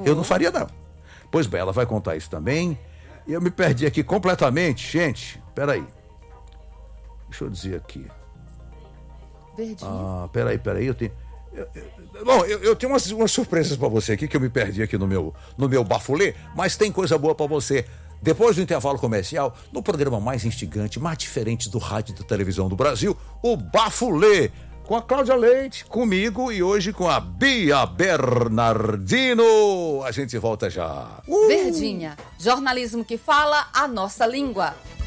Eu não faria, não. Pois bem, ela vai contar isso também. E eu me perdi aqui completamente, gente. Peraí. Deixa eu dizer aqui. Verdinha. Peraí, eu tenho... eu tenho umas surpresas pra você aqui, que eu me perdi aqui no meu bafulê, mas tem coisa boa pra você. Depois do intervalo comercial, no programa mais instigante, mais diferente do rádio e da televisão do Brasil, o Bafulê, com a Cláudia Leite, comigo e hoje com a Bia Bernardino. A gente volta já. Verdinha, jornalismo que fala a nossa língua.